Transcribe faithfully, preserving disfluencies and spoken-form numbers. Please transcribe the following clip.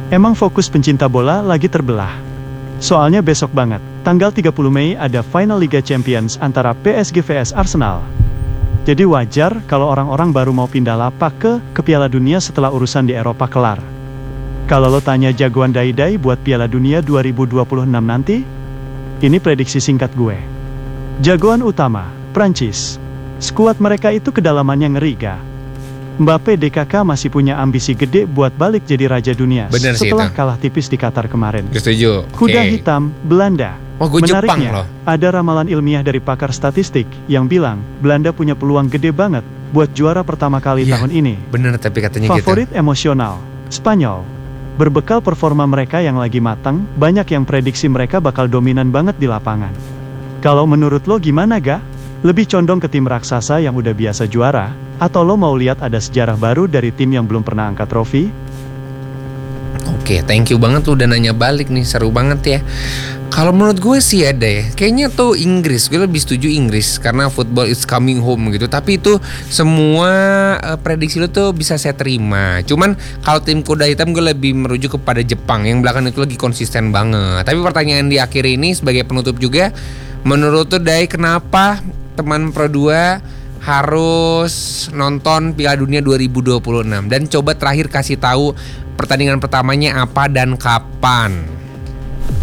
Emang fokus pencinta bola lagi terbelah. Soalnya besok banget, tanggal tiga puluh Mei ada final Liga Champions antara P S G vs Arsenal. Jadi wajar kalau orang-orang baru mau pindah lapak ke ke Piala Dunia setelah urusan di Eropa kelar. Kalau lo tanya jagoan Dai-Dai buat Piala Dunia dua ribu dua puluh enam nanti, ini prediksi singkat gue. Jagoan utama, Prancis. Skuad mereka itu kedalamannya ngeri ga. Mbappe D K K masih punya ambisi gede buat balik jadi raja dunia. Bener sih setelah itu. kalah tipis di Qatar kemarin. Setuju. Kuda Oke. hitam, Belanda. Oh, gue Jepang Menariknya, loh. ada ramalan ilmiah dari pakar statistik yang bilang Belanda punya peluang gede banget buat juara pertama kali Iya, tahun ini. Bener tapi katanya Favorit gitu. emosional, Spanyol. Berbekal performa mereka yang lagi matang, banyak yang prediksi mereka bakal dominan banget di lapangan. Kalau menurut lo gimana ga? Lebih condong ke tim raksasa yang udah biasa juara, atau lo mau lihat ada sejarah baru dari tim yang belum pernah angkat trofi? Oke, thank you banget lu udah nanya balik nih, seru banget ya. Kalau menurut gue sih ada ya, kayaknya tuh Inggris, gue lebih setuju Inggris karena football is coming home gitu. Tapi itu semua uh, prediksi lu tuh bisa saya terima. Cuman kalau tim kuda hitam gue lebih merujuk kepada Jepang yang belakang itu lagi konsisten banget. Tapi pertanyaan di akhir ini sebagai penutup juga, menurut tuh Dai kenapa teman Pro dua harus nonton Piala Dunia dua ribu dua puluh enam? Dan coba terakhir kasih tahu pertandingan pertamanya apa dan kapan.